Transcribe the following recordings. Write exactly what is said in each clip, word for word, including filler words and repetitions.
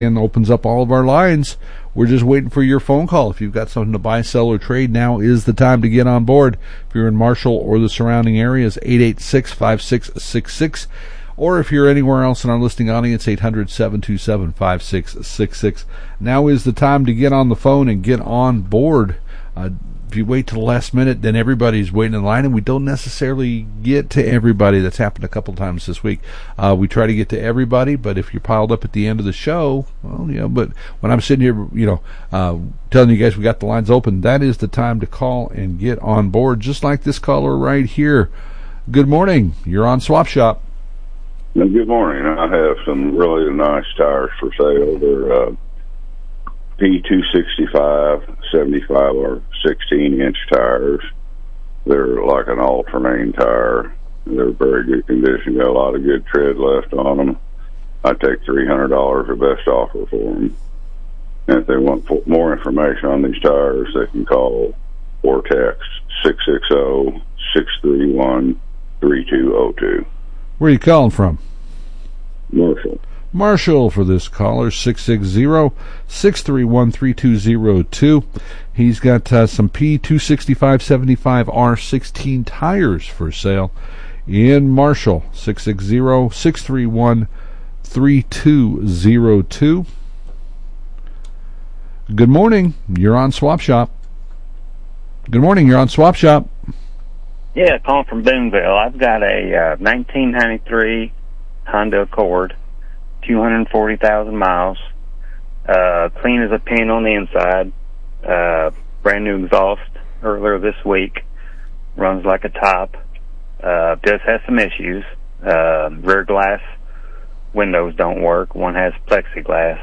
and opens up all of our lines. We're just waiting for your phone call. If you've got something to buy, sell, or trade, now is the time to get on board. If you're in Marshall or the surrounding areas, eight eight six, five six six six. Or if you're anywhere else in our listening audience, eight hundred, seven two seven, five six six six. Now is the time to get on the phone and get on board. Uh, if you wait till the last minute, then everybody's waiting in line, and we don't necessarily get to everybody. That's happened a couple times this week. Uh, we try to get to everybody, but if you're piled up at the end of the show, well, you know, but when I'm sitting here, you know, uh, telling you guys we got the lines open, that is the time to call and get on board, just like this caller right here. Good morning. You're on Swap Shop. Good morning. I have some really nice tires for sale. They're uh, P two sixty-five, seventy-five or sixteen inch tires. They're like an all-terrain tire. They're very good condition. Got a lot of good tread left on them. I take three hundred dollars the best offer for them. And if they want more information on these tires, they can call or text six six zero, six three one, three two zero two. Where are you calling from? Marshall. Marshall for this caller, six six zero, six three one, three two zero two. He's got uh, some P two sixty-five seventy-five R sixteen tires for sale in Marshall, six six zero, six three one, three two zero two. Good morning. You're on Swap Shop. Good morning. You're on Swap Shop. Yeah, calling from Boonville. I've got a uh, nineteen ninety-three Honda Accord, two hundred forty thousand miles, uh, clean as a pin on the inside, uh, brand new exhaust earlier this week, runs like a top, uh, just has some issues. Uh, rear glass windows don't work. One has plexiglass.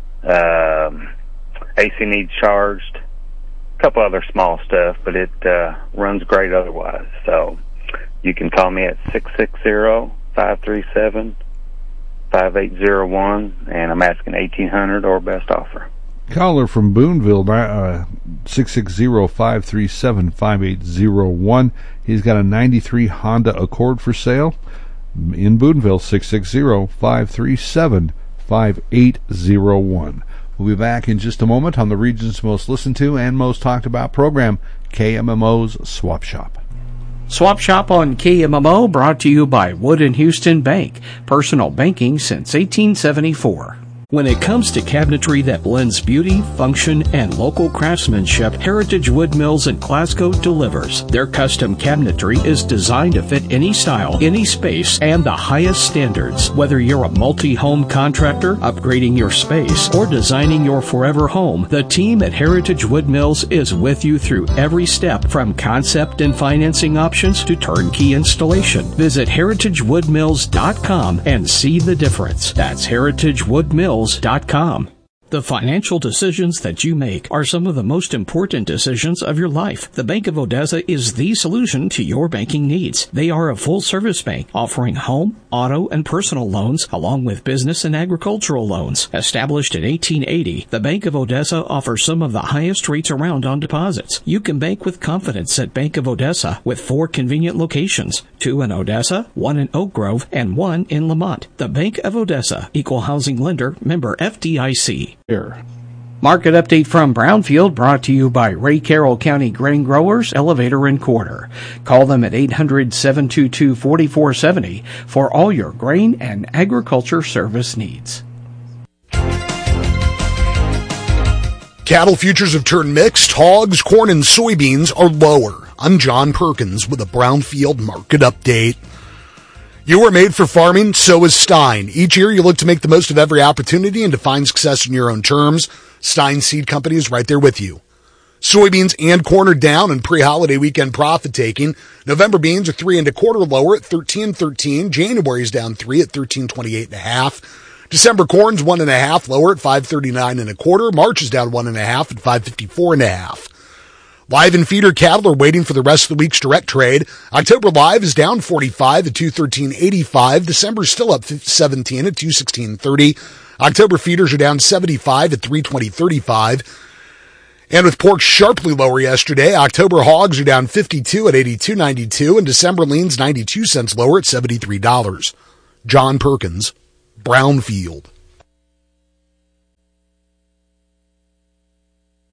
Um, A C needs charged. A couple other small stuff, but it uh, runs great otherwise. So you can call me at six six zero, five three seven, five eight zero one, and I'm asking eighteen hundred or best offer. Caller from Boonville, uh, six six zero, five three seven, five eight zero one. He's got a ninety-three Honda Accord for sale in Boonville, six six zero, five three seven, five eight zero one. We'll be back in just a moment on the region's most listened to and most talked about program, K M M O's Swap Shop. Swap Shop on K M M O, brought to you by Wood and Houston Bank. Personal banking since eighteen seventy-four. When it comes to cabinetry that blends beauty, function, and local craftsmanship, Heritage Wood Mills in Glasgow delivers. Their custom cabinetry is designed to fit any style, any space, and the highest standards. Whether you're a multi-home contractor, upgrading your space, or designing your forever home, the team at Heritage Wood Mills is with you through every step, from concept and financing options to turnkey installation. Visit heritage wood mills dot com and see the difference. That's heritage wood mills dot com. The financial decisions that you make are some of the most important decisions of your life. The Bank of Odessa is the solution to your banking needs. They are a full-service bank offering home, auto, and personal loans, along with business and agricultural loans. Established in eighteen eighty, the Bank of Odessa offers some of the highest rates around on deposits. You can bank with confidence at Bank of Odessa with four convenient locations, two in Odessa, one in Oak Grove, and one in Lamont. The Bank of Odessa, Equal Housing Lender, member F D I C. Here. Market update from Brownfield, brought to you by Ray Carroll County Grain Growers, Elevator and Quarter. Call them at eight hundred, seven two two, four four seven zero for all your grain and agriculture service needs. Cattle futures have turned mixed. Hogs, corn, and soybeans are lower. I'm John Perkins with a Brownfield market update. You are made for farming, so is Stein. Each year you look to make the most of every opportunity and to find success in your own terms. Stein Seed Company is right there with you. Soybeans and corn are down in pre-holiday weekend profit taking. November beans are three and a quarter lower at thirteen thirteen. January is down three at thirteen twenty-eight and a half. December corn's one and a half lower at five thirty-nine and a quarter. March is down one and a half at five fifty-four and a half. Live and feeder cattle are waiting for the rest of the week's direct trade. October live is down forty-five at two thirteen eighty-five. December is still up seventeen at two sixteen thirty. October feeders are down seventy-five at three twenty thirty-five. And with pork sharply lower yesterday, October hogs are down fifty-two at eighty-two ninety-two, and December leans ninety-two cents lower at seventy-three dollars. John Perkins, Brownfield.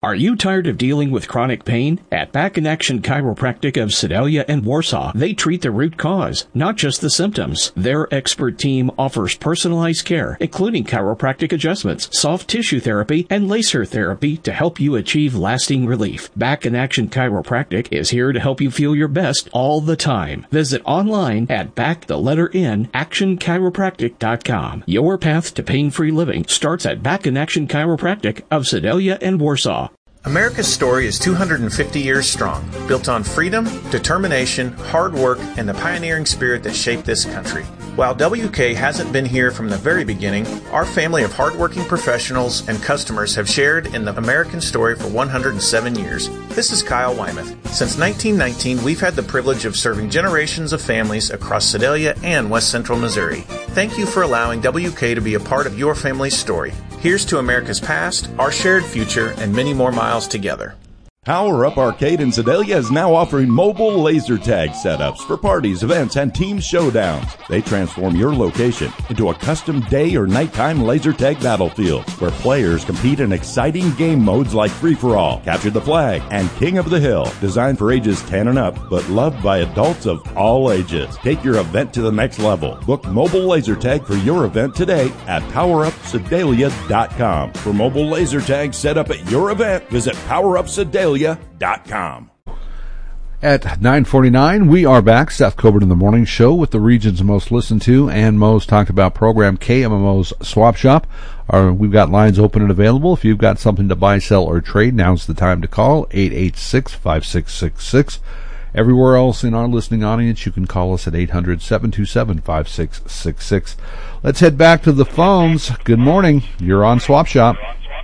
Are you tired of dealing with chronic pain? At Back in Action Chiropractic of Sedalia and Warsaw, they treat the root cause, not just the symptoms. Their expert team offers personalized care, including chiropractic adjustments, soft tissue therapy, and laser therapy to help you achieve lasting relief. Back in Action Chiropractic is here to help you feel your best all the time. Visit online at back the letter N action chiropractic dot com. Your path to pain-free living starts at Back in Action Chiropractic of Sedalia and Warsaw. America's story is two hundred fifty years strong, built on freedom, determination, hard work, and the pioneering spirit that shaped this country. While W K hasn't been here from the very beginning, our family of hardworking professionals and customers have shared in the American story for one hundred seven years. This is Kyle Wymuth. Since nineteen nineteen, we've had the privilege of serving generations of families across Sedalia and West Central Missouri. Thank you for allowing W K to be a part of your family's story. Here's to America's past, our shared future, and many more miles together. Power Up Arcade in Sedalia is now offering mobile laser tag setups for parties, events, and team showdowns. They transform your location into a custom day or nighttime laser tag battlefield where players compete in exciting game modes like Free-for-All, Capture the Flag, and King of the Hill. Designed for ages ten and up, but loved by adults of all ages. Take your event to the next level. Book mobile laser tag for your event today at power up sedalia dot com. For mobile laser tag set up at your event, visit power up sedalia dot com. At nine forty-nine, we are back. Seth Coburn in the Morning Show with the region's most listened to and most talked about program, K M M O's Swap Shop. Our, we've got lines open and available. If you've got something to buy, sell, or trade, now's the time to call, eight eight six, five six six six. Everywhere else in our listening audience, you can call us at eight hundred, seven two seven, five six six six. Let's head back to the phones. Good morning. You're on Swap Shop.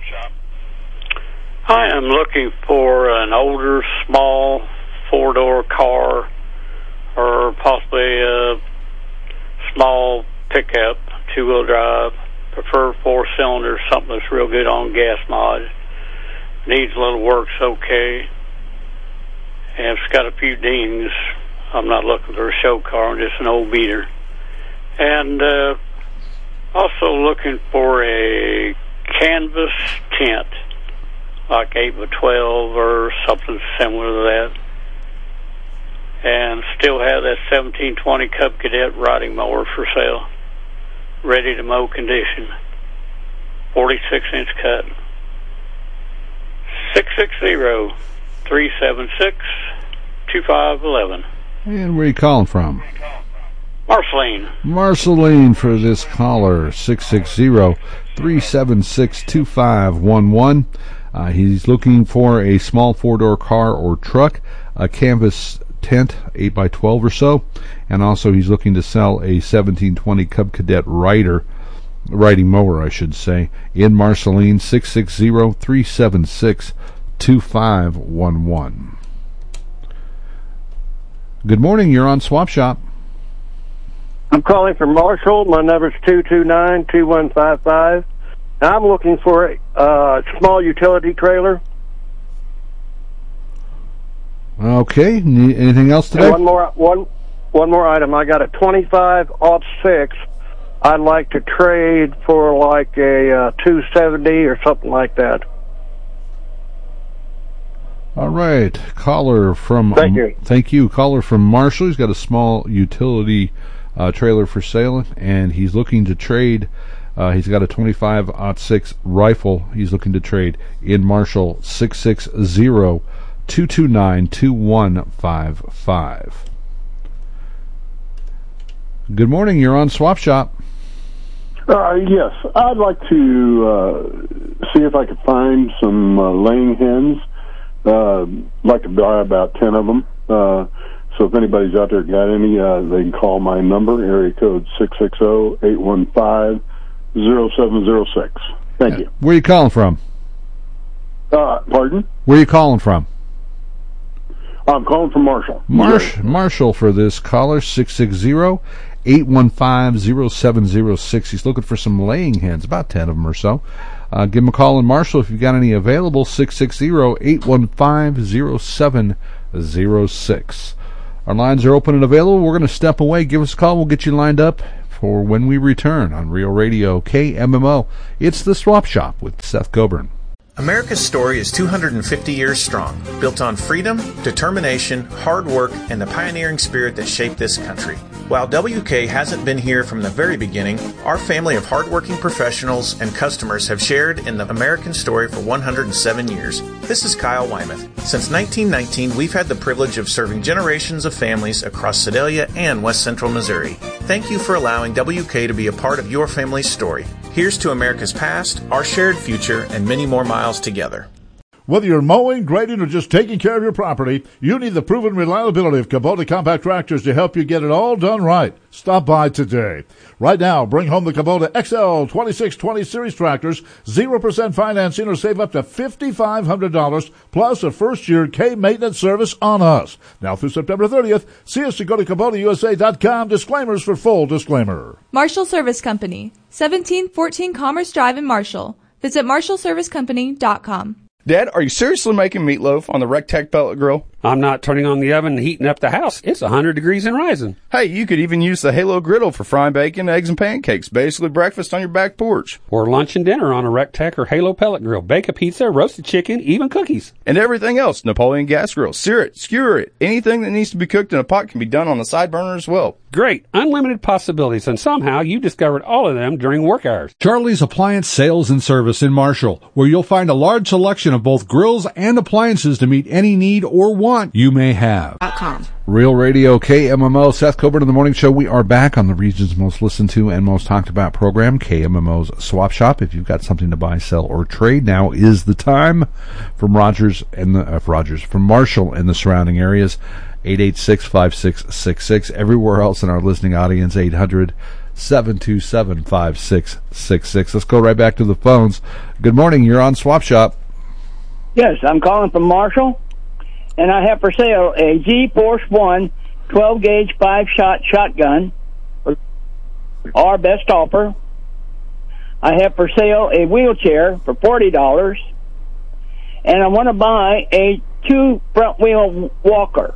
I am looking for an older, small, four-door car or possibly a small pickup, two-wheel drive, prefer four cylinders, something that's real good on gas mod. Needs a little work's okay. And it's got a few dings. I'm not looking for a show car, I'm just an old beater. And uh, also looking for a canvas tent, like eight by twelve or something similar to that. And still have that seventeen twenty Cub Cadet riding mower for sale, ready to mow condition, forty-six inch cut. six six zero, three seven six, two five one one. And where are you calling from? Marceline. Marceline for this caller, six six zero, three seven six, two five one one. Uh, he's looking for a small four-door car or truck, a canvas tent, eight by twelve or so, and also he's looking to sell a seventeen twenty Cub Cadet rider, riding mower, I should say, in Marceline, six six zero, three seven six, two five one one. Good morning, you're on Swap Shop. I'm calling from Marshall. My number's two two nine, two one five five. I'm looking for a uh, small utility trailer. Okay. Anything else today? And one more, one, one more item. I got a twenty-five aught six. I'd like to trade for like a uh, two seventy or something like that. All right. Caller from. Thank you. Um, thank you. Caller from Marshall. He's got a small utility uh, trailer for sale, and he's looking to trade. Uh, he's got a twenty-five aught six rifle he's looking to trade in Marshall, six six zero, two two nine, two one five five. Good morning, you're on Swap Shop. Uh, yes, I'd like to uh, see if I could find some uh, laying hens. Uh, I'd like to buy about ten of them. Uh, so if anybody's out there got any, uh, they can call my number, area code six six zero, eight one five, zero seven zero six. Thank you. Where are you calling from? Uh, pardon? Where are you calling from? I'm calling from Marshall. Marsh, Marshall for this caller, six six zero, eight one five, zero seven zero six. He's looking for some laying hens, about ten of them or so. Uh, give him a call in Marshall if you've got any available, six six zero, eight one five, zero seven zero six. Our lines are open and available. We're going to step away. Give us a call. We'll get you lined up for when we return on Real Radio K M M O. It's the Swap Shop with Seth Coburn. America's story is two hundred fifty years strong, built on freedom, determination, hard work, and the pioneering spirit that shaped this country. While W K hasn't been here from the very beginning, our family of hardworking professionals and customers have shared in the American story for one hundred seven years. This is Kyle Wymuth. Since nineteen nineteen, we've had the privilege of serving generations of families across Sedalia and West Central Missouri. Thank you for allowing W K to be a part of your family's story. Here's to America's past, our shared future, and many more miles together. Whether you're mowing, grading, or just taking care of your property, you need the proven reliability of Kubota compact tractors to help you get it all done right. Stop by today. Right now, bring home the Kubota X L twenty-six twenty Series tractors, zero percent financing, or save up to five thousand five hundred dollars, plus a first-year K-maintenance service on us. Now through September thirtieth, see us to go to Kubota U S A dot com. Disclaimers for full disclaimer. Marshall Service Company, seventeen fourteen Commerce Drive in Marshall. Visit marshall service company dot com. Dad, are you seriously making meatloaf on the Rectech pellet grill? I'm not turning on the oven and heating up the house. It's one hundred degrees and rising. Hey, you could even use the Halo griddle for frying bacon, eggs, and pancakes. Basically breakfast on your back porch. Or lunch and dinner on a Rectech or Halo pellet grill. Bake a pizza, roasted chicken, even cookies. And everything else. Napoleon gas grill. Sear it, skewer it. Anything that needs to be cooked in a pot can be done on the side burner as well. Great. Unlimited possibilities, and somehow you discovered all of them during work hours. Charlie's Appliance Sales and Service in Marshall, where you'll find a large selection of both grills and appliances to meet any need or want you may have. Real Radio K M M O, Seth Coburn in the Morning Show. We are back on the region's most listened to and most talked about program, K M M O's Swap Shop. If you've got something to buy, sell, or trade, now is the time. From Rogers and the uh, Rogers, from Marshall and the surrounding areas, eight eight six, five six six six. Everywhere else in our listening audience, eight hundred, seven two seven, five six six six. Let's go right back to the phones. Good morning. You're on Swap Shop. Yes, I'm calling from Marshall, and I have for sale a G-Force One twelve gauge five-shot shotgun, our best offer. I have for sale a wheelchair for forty dollars, and I want to buy a two front-wheel walker.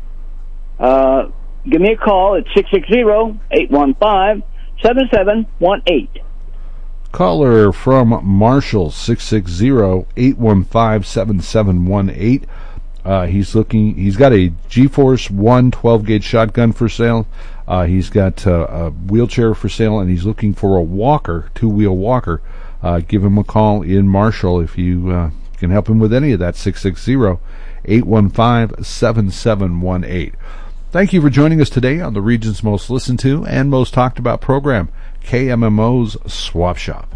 Uh, give me a call at six six zero, eight one five, seven seven one eight. Caller from Marshall, six six zero, eight one five, seven seven one eight. Uh, he's looking, he's got a G-Force One twelve gauge shotgun for sale. Uh, he's got uh, a wheelchair for sale, and he's looking for a walker, two-wheel walker. Uh, give him a call in Marshall if you uh, can help him with any of that, six six zero, eight one five, seven seven one eight. Thank you for joining us today on the region's most listened to and most talked about program, K M M O's Swap Shop.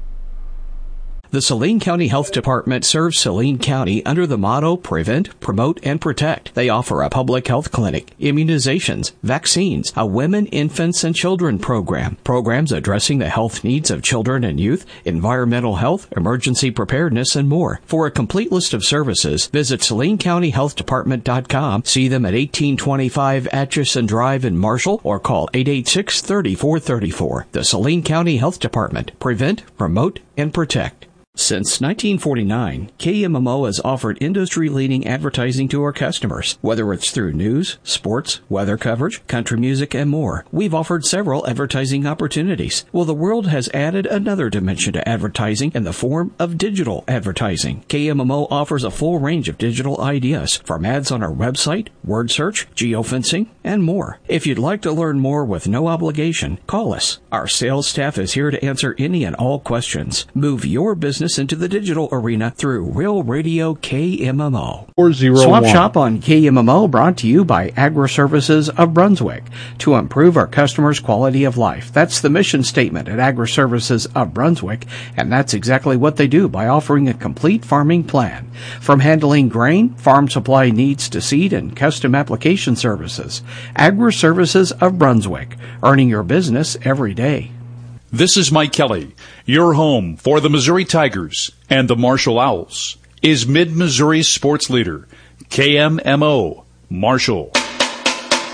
The Saline County Health Department serves Saline County under the motto Prevent, Promote, and Protect. They offer a public health clinic, immunizations, vaccines, a women, infants, and children program, programs addressing the health needs of children and youth, environmental health, emergency preparedness, and more. For a complete list of services, visit saline county health department dot com, see them at eighteen twenty-five Atchison Drive in Marshall, or call eight eight six, three four three four. The Saline County Health Department. Prevent, Promote, and Protect. Since nineteen forty-nine, K M M O has offered industry-leading advertising to our customers. Whether it's through news, sports, weather coverage, country music, and more, we've offered several advertising opportunities. Well, the world has added another dimension to advertising in the form of digital advertising. K M M O offers a full range of digital ideas, from ads on our website, word search, geofencing, and more. If you'd like to learn more with no obligation, call us. Our sales staff is here to answer any and all questions. Move your business into the digital arena through Real Radio K M M O. Swap Shop on K M M O brought to you by Agri Services of Brunswick. To improve our customers' quality of life. That's the mission statement at Agri Services of Brunswick, and that's exactly what they do by offering a complete farming plan. From handling grain, farm supply needs to seed and custom application services. Agri Services of Brunswick, earning your business every day. This is Mike Kelly. Your home for the Missouri Tigers and the Marshall Owls is Mid-Missouri's sports leader, K M M O, Marshall.